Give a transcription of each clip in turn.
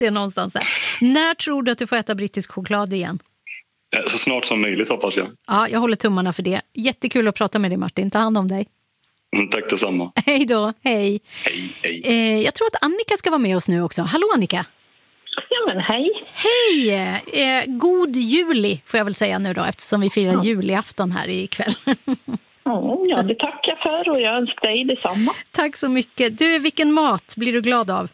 Det är någonstans där. När tror du att du får äta brittisk choklad igen? Så snart som möjligt, hoppas jag. Ja, jag håller tummarna för det. Jättekul att prata med dig, Martin. Ta hand om dig. Tack detsamma. Hej då, hej. Hej. Jag tror att Annika ska vara med oss nu också. Hallå Annika. Ja, men hej. Hej! God juli får jag väl säga nu då, eftersom vi firar julafton här ikväll. Ja, det tackar jag för och jag önskar dig detsamma. Tack så mycket. Du, vilken mat blir du glad av?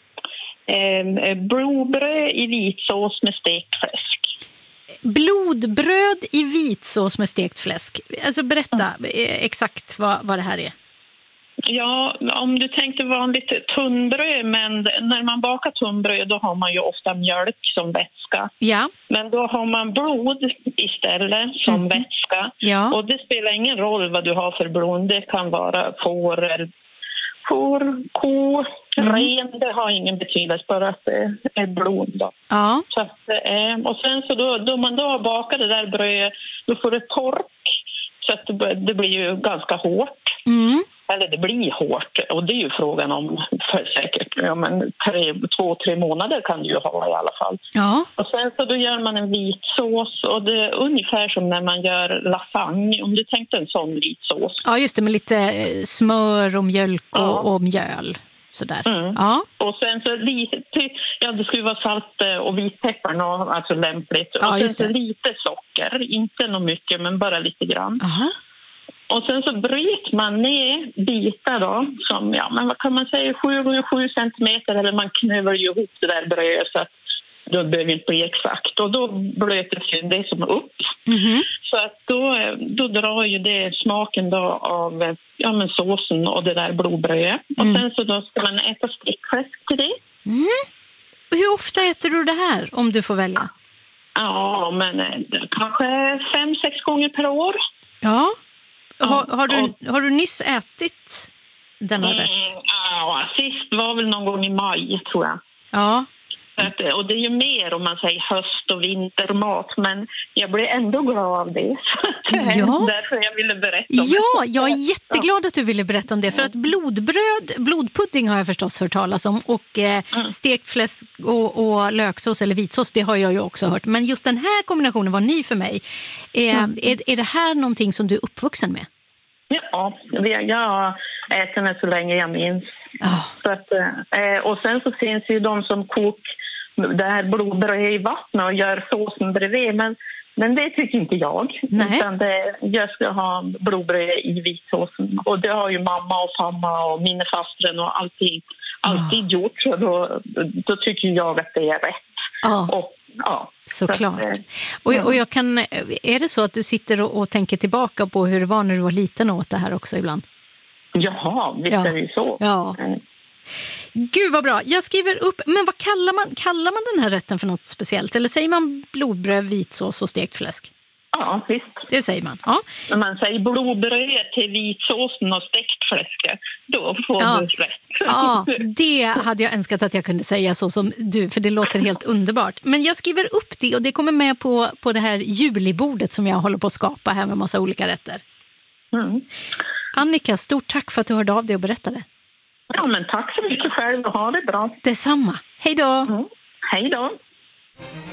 Blodbröd i vitsås med stekt fläsk. Blodbröd i vitsås med stekt fläsk. Alltså berätta exakt vad det här är. Ja, om du tänkte vanligt tunnbröd, men när man bakar tunnbröd då har man ju ofta mjölk som vätska. Ja. Men då har man blod istället som vätska. Ja. Och det spelar ingen roll vad du har för blod. Det kan vara får, ko, ren. Det har ingen betydelse, bara att det är blod då. Ja. Så att, och sen så då man då har bakat det där brödet, då får det tork. Så att det blir ju ganska hårt. Eller det blir hårt, och det är ju frågan om för säkert 2-3 månader kan du ju ha i alla fall. Ja. Och sen så då gör man en vitsås, och det är ungefär som när man gör lasagne, om du tänkte en sån vitsås. Ja, just det, med lite smör och mjölk och mjöl. Sådär. Ja. Och sen så lite, det skulle vara salt och vitpeppar, alltså lämpligt. Ja, och sen så lite socker, inte något mycket men bara lite grann. Aha. Och sen så bryter man ner bitar då, som, men vad kan man säga, 7x7 centimeter, eller man knöver ju ihop det där brödet så att då behöver inte bli exakt. Och då blöter sig det som upp. Så att då drar ju det smaken då av såsen och det där blodbrödet. Och sen så då ska man äta stickfläsk till det. Hur ofta äter du det här, om du får välja? Ja, men kanske 5-6 gånger per år. Ja. Har du nyss ätit denna rätt? Ja, sist var väl någon gång i maj, tror jag. Ja. Och det är ju mer om man säger höst- och vintermat, men jag blir ändå glad av det. Ja. Därför jag ville berätta om det. Ja, jag är jätteglad att du ville berätta om det. För att blodpudding har jag förstås hört talas om. Och stekt fläsk och löksås eller vitsås, det har jag ju också hört. Men just den här kombinationen var ny för mig. Är det här någonting som du är uppvuxen med? Ja, jag har ätit den så länge jag minns. Så att, och sen så finns ju de som kokar det här blodbröd i vatten och gör såsen bredvid. Men det tycker inte jag. Nej. Utan jag ska ha blodbröd i vitsåsen. Och det har ju mamma och famma och mina fastren och alltid gjort. Så då tycker jag att det är rätt. Och, såklart. Och jag kan, är det så att du sitter och tänker tillbaka på hur det var när du var liten och åt det här också ibland? Jaha, visst är det ju så. Ja. Gud vad bra. Jag skriver upp, men vad kallar man den här rätten för något speciellt? Eller säger man blodbröd, vitsås och stekt fläsk? Ja, visst. Det säger man, ja. När man säger blodbröd till vitsåsen och stekt fläsk, då får du rätt. Ja, det hade jag önskat att jag kunde säga så som du, för det låter helt underbart. Men jag skriver upp det och det kommer med på det här julibordet som jag håller på att skapa här med massa olika rätter. Annika, stort tack för att du hörde av dig och berättade. Ja, men tack så mycket själv och ha det bra. Detsamma. Hej då! Hej då!